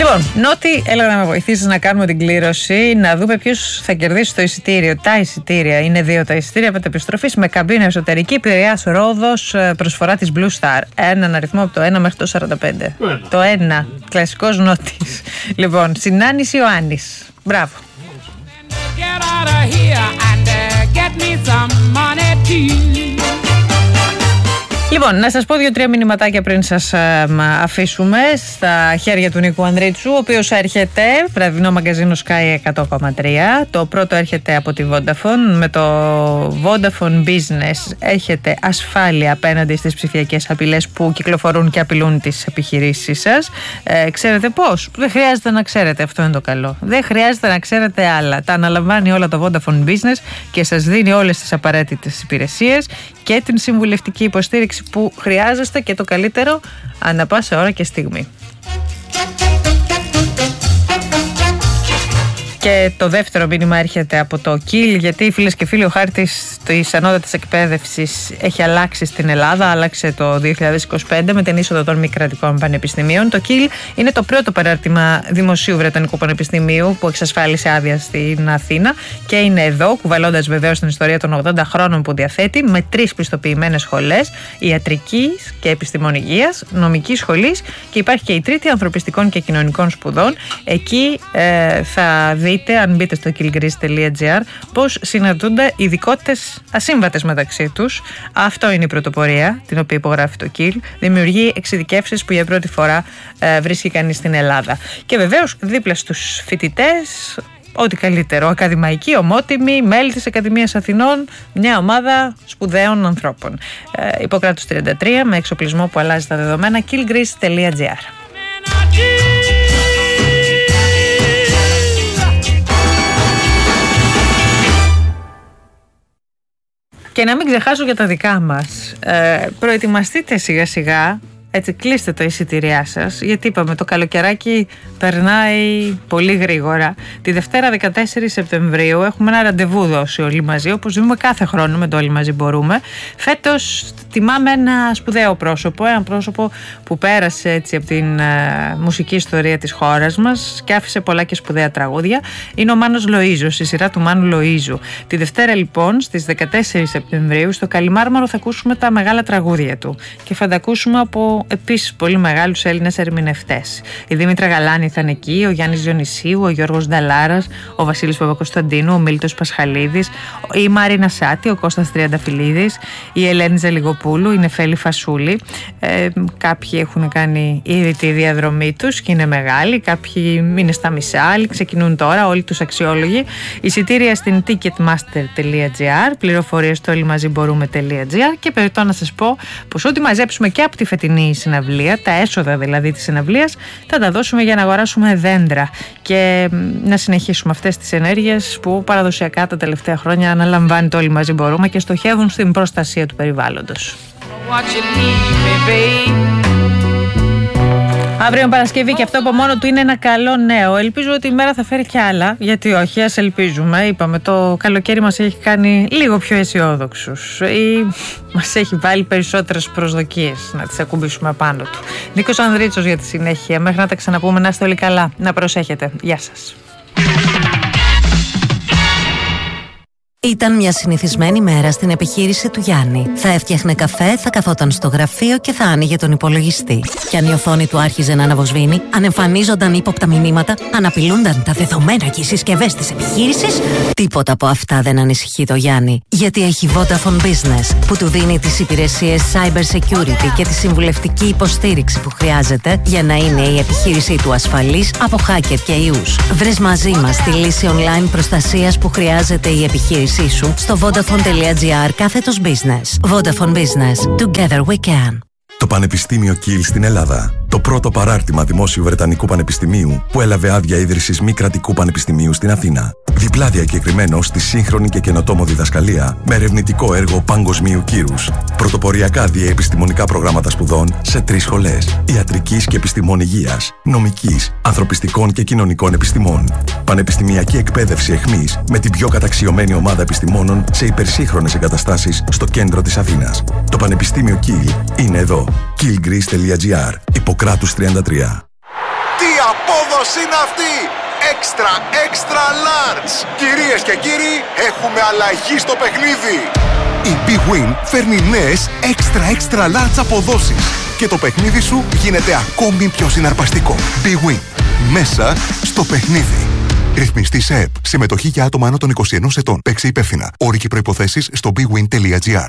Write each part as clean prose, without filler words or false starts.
Λοιπόν, Νότι, έλα να με βοηθήσεις να κάνουμε την κλήρωση, να δούμε ποιος θα κερδίσει το εισιτήριο. Τα εισιτήρια είναι 2 τα εισιτήρια μετεπιστροφής με καμπίνα εσωτερική, Πειραιάς Ρόδος, προσφορά της Blue Star. Έναν αριθμό από το 1 μέχρι το 45. Το 1, κλασικός Νότης. Λοιπόν, Συνάνης Ιωάννης. Μπράβο. Λοιπόν, να σας πω 2-3 μηνυματάκια πριν σας αφήσουμε στα χέρια του Νίκου Ανδρίτσου, ο οποίος έρχεται, βραδινό μαγκαζίνο Sky 100,3. Το πρώτο έρχεται από τη Vodafone. Με το Vodafone Business έχετε ασφάλεια απέναντι στις ψηφιακές απειλές που κυκλοφορούν και απειλούν τις επιχειρήσεις σας. Ξέρετε πώς? Δεν χρειάζεται να ξέρετε, αυτό είναι το καλό. Δεν χρειάζεται να ξέρετε άλλα. Τα αναλαμβάνει όλα το Vodafone Business και σας δίνει όλες τις απαραίτητες υπηρεσίες και την συμβουλευτική υποστήριξη που χρειάζεστε και το καλύτερο ανά πάσα ώρα και στιγμή. Και το δεύτερο μήνυμα έρχεται από το ΚΙΛ, γιατί φίλες και φίλοι, ο χάρτης της ανώτατης εκπαίδευσης έχει αλλάξει στην Ελλάδα, άλλαξε το 2025 με την είσοδο των μη κρατικών πανεπιστημίων. Το ΚΙΛ είναι το πρώτο παράρτημα δημοσίου Βρετανικού Πανεπιστημίου που εξασφάλισε άδεια στην Αθήνα και είναι εδώ, κουβαλώντας βεβαίως την ιστορία των 80 χρόνων που διαθέτει, με 3 πιστοποιημένες σχολές ιατρικής και επιστημονικής, νομικής σχολής, και υπάρχει και η τρίτη ανθρωπιστικών και κοινωνικών σπουδών. Εκεί θα δείτε, αν μπείτε στο killgreece.gr, πώς συναντούνται ειδικότητες ασύμβατες μεταξύ τους. Αυτό είναι η πρωτοπορία την οποία υπογράφει το Kill. Δημιουργεί εξειδικεύσεις που για πρώτη φορά βρίσκει κανείς στην Ελλάδα. Και βεβαίως δίπλα στους φοιτητές, ό,τι καλύτερο, ακαδημαϊκοί, ομότιμοι, μέλη της Ακαδημίας Αθηνών, μια ομάδα σπουδαίων ανθρώπων. Ιπποκράτους 33, με εξοπλισμό που αλλάζει τα δεδομένα, killgreece.gr. Και να μην ξεχάσω για τα δικά μας. Προετοιμαστείτε σιγά σιγά, έτσι κλείστε τα εισιτήριά σας, γιατί είπαμε το καλοκαιράκι περνάει πολύ γρήγορα. Τη Δευτέρα 14 Σεπτεμβρίου έχουμε ένα ραντεβού δώσει όλοι μαζί, όπως δούμε κάθε χρόνο με το Όλοι Μαζί Μπορούμε. Φέτος τιμάμε ένα σπουδαίο πρόσωπο, ένα πρόσωπο που πέρασε έτσι από την μουσική ιστορία της χώρας μας και άφησε πολλά και σπουδαία τραγούδια. Είναι ο Μάνος Λοΐζος, η σειρά του Μάνου Λοΐζου. Τη Δευτέρα λοιπόν στις 14 Σεπτεμβρίου στο Καλιμάρμαρο θα ακούσουμε τα μεγάλα τραγούδια του και θα τα ακούσουμε από επίσης πολύ μεγάλους Έλληνες ερμηνευτές. Η Δήμητρα Γαλάνη θα είναι εκεί, ο Γιάννης Διονυσίου, ο Γιώργος Νταλάρας, ο Βασίλης Παπακοσταντίνου, ο Μίλτος Πασχαλίδης, η Μαρίνα Σάτη, ο Κώστας Τριανταφυλλίδης, η Ελένη Ζαλιγοπούλου, η Νεφέλη Φασούλη. Κάποιοι έχουν κάνει ήδη τη διαδρομή τους και είναι μεγάλοι, κάποιοι είναι στα μισά, άλλοι ξεκινούν τώρα, όλοι τους αξιόλογοι. Εισιτήρια στην ticketmaster.gr, πληροφορίες στο olymazimborούμε.gr, και περιττώ να σας πω πως ό,τι μαζέψουμε και από τη φετινή συναυλία, τα έσοδα δηλαδή της συναυλίας, θα τα δώσουμε για να αγοράσουμε δέντρα και να συνεχίσουμε αυτές τις ενέργειες που παραδοσιακά τα τελευταία χρόνια αναλαμβάνει το Όλοι Μαζί Μπορούμε και στοχεύουν στην προστασία του περιβάλλοντος. Αύριο Παρασκευή και αυτό από μόνο του είναι ένα καλό νέο. Ελπίζω ότι η μέρα θα φέρει κι άλλα. Γιατί όχι, ας ελπίζουμε. Είπαμε, το καλοκαίρι μας έχει κάνει λίγο πιο αισιόδοξους ή μας έχει βάλει περισσότερες προσδοκίες να τις ακουμπήσουμε πάνω του. Νίκος Ανδρίτσος για τη συνέχεια. Μέχρι να τα ξαναπούμε, να είστε όλοι καλά. Να προσέχετε. Γεια σας. Ήταν μια συνηθισμένη μέρα στην επιχείρηση του Γιάννη. Θα έφτιαχνε καφέ, θα καθόταν στο γραφείο και θα άνοιγε τον υπολογιστή. Και αν η οθόνη του άρχιζε να αναβοσβήνει, αν εμφανίζονταν ύποπτα μηνύματα, αν απειλούνταν τα δεδομένα και οι συσκευές της επιχείρησης, τίποτα από αυτά δεν ανησυχεί το Γιάννη. Γιατί έχει Vodafone Business, που του δίνει τις υπηρεσίες Cyber Security και τη συμβουλευτική υποστήριξη που χρειάζεται για να είναι η επιχείρησή του ασφαλής από hacker και ιούς. Βρες μαζί μας τη λύση online προστασίας που χρειάζεται η επιχείρηση σου στο vodafone.gr/business. Vodafone Business. Together we can. Το Πανεπιστήμιο Kiel στην Ελλάδα. Το πρώτο παράρτημα δημόσιου Βρετανικού Πανεπιστημίου που έλαβε άδεια ίδρυσης μη κρατικού πανεπιστημίου στην Αθήνα. Διπλά διακεκριμένο στη σύγχρονη και καινοτόμο διδασκαλία με ερευνητικό έργο παγκοσμίου κύρους. Πρωτοποριακά διαεπιστημονικά προγράμματα σπουδών σε 3 σχολές. Ιατρικής και επιστημών υγείας, νομικής, ανθρωπιστικών και κοινωνικών επιστημών. Πανεπιστημιακή εκπαίδευση εχμής με την πιο καταξιωμένη ομάδα επιστημόνων σε υπερσύγχρονες εγκαταστάσεις στο κέντρο της Αθήνας. Το Πανεπιστήμιο Kiel είναι εδώ. killgreece.gr. Ιπποκράτους 33. Τι απόδοση είναι αυτή! Extra large! Κυρίες και κύριοι, έχουμε αλλαγή στο παιχνίδι! Η Big Win φέρνει νέες extra large αποδόσεις και το παιχνίδι σου γίνεται ακόμη πιο συναρπαστικό. Big Win. Μέσα στο παιχνίδι. Ρυθμιστή σε ΕΠ. Συμμετοχή για άτομα άνω των 21 ετών. Παίξε υπεύθυνα. Όροι και προϋποθέσεις στο bigwin.gr.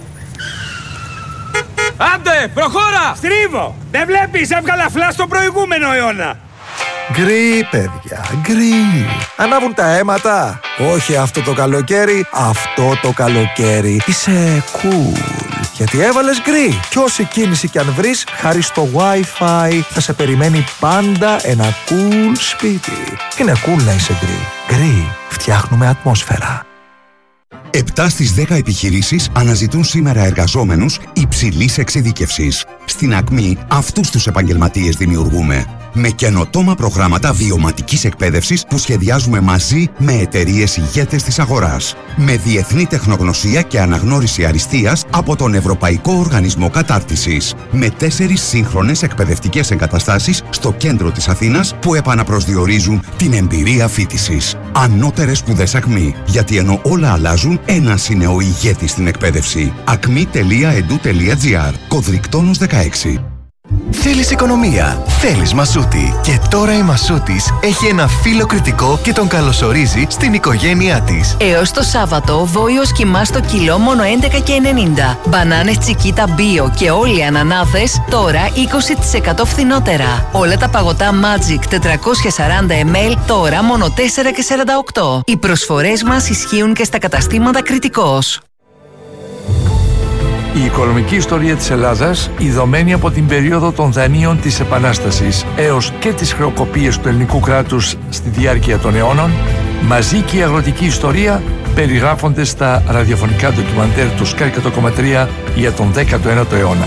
Άντε, προχώρα! Στρίβω! Δεν βλέπεις, έβγαλα φλάς στο προηγούμενο αιώνα. Γκρι, παιδιά, γκρι. Ανάβουν τα αίματα. Όχι αυτό το καλοκαίρι, αυτό το καλοκαίρι. Είσαι cool. Γιατί έβαλες γκρι. Κι όση κίνηση κι αν βρεις, χάρη στο Wi-Fi θα σε περιμένει πάντα ένα cool σπίτι. Είναι cool να είσαι γκρι. Γκρι, φτιάχνουμε ατμόσφαιρα. 7 στις 10 επιχειρήσεις αναζητούν σήμερα εργαζόμενους υψηλής εξειδίκευσης. Στην Ακμή αυτούς τους επαγγελματίες δημιουργούμε. Με καινοτόμα προγράμματα βιωματικής εκπαίδευσης που σχεδιάζουμε μαζί με εταιρείες ηγέτες της αγοράς. Με διεθνή τεχνογνωσία και αναγνώριση αριστείας από τον Ευρωπαϊκό Οργανισμό Κατάρτισης. Με 4 σύγχρονες εκπαιδευτικές εγκαταστάσεις στο κέντρο της Αθήνας που επαναπροσδιορίζουν την εμπειρία φοιτησης. Ανώτερες σπουδές Ακμή. Γιατί ενώ όλα αλλάζουν, ένας είναι ο ηγέτης στην εκπαίδευση. acmi.edu.gr. Κωδρικτόνος 16. Θέλεις οικονομία, θέλεις Μασούτη. Και τώρα η Μασούτης έχει ένα φύλλο κριτικό και τον καλωσορίζει στην οικογένειά της. Έως το Σάββατο, βόηος κιμά στο κιλό μόνο 11,90. Μπανάνες Τσικίτα Bio και όλοι οι ανανάδες τώρα 20% φθηνότερα. Όλα τα παγωτά Magic 440 ml τώρα μόνο 4,48. Οι προσφορές μας ισχύουν και στα καταστήματα Κριτικός. Η οικονομική ιστορία της Ελλάδας, ειδωμένη από την περίοδο των δανείων της Επανάστασης έως και τις χρεοκοπίες του ελληνικού κράτους στη διάρκεια των αιώνων, μαζί και η αγροτική ιστορία περιγράφονται στα ραδιοφωνικά ντοκιμαντέρ του Sky 100,3 για τον 19ο αιώνα.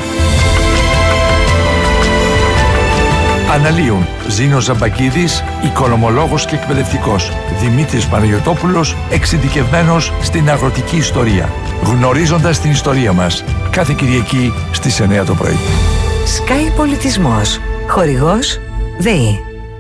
Αναλύουν Ζήνος Ζαμπακίδης, οικονομολόγος και εκπαιδευτικός, Δημήτρης Παναγιωτόπουλος, εξειδικευμένος στην αγροτική ιστορία. Γνωρίζοντας την ιστορία μας, κάθε Κυριακή στις 9 το πρωί. Sky Πολιτισμός. Χορηγός ΔΕΗ.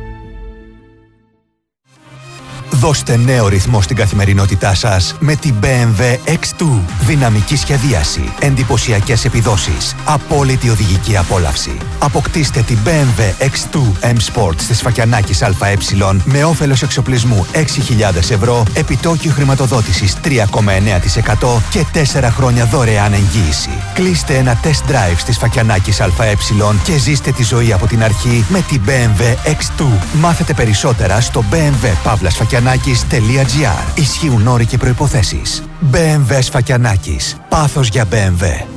Δώστε νέο ρυθμό στην καθημερινότητά σας με την BMW X2. Δυναμική σχεδίαση, εντυπωσιακές επιδόσεις, απόλυτη οδηγική απόλαυση. Αποκτήστε την BMW X2 M Sport στις Φακιανάκης ΑΕ με όφελος εξοπλισμού 6.000 ευρώ, επιτόκιο χρηματοδότησης 3,9% και 4 χρόνια δωρεάν εγγύηση. Κλείστε ένα test drive στις Φακιανάκης ΑΕ και ζήστε τη ζωή από την αρχή με την BMW X2. Μάθετε περισσότερα στο bmw-sfakianakis.gr. Ισχύουν όροι και προϋποθέσεις. BMW Σφακιανάκης. Πάθος για BMW.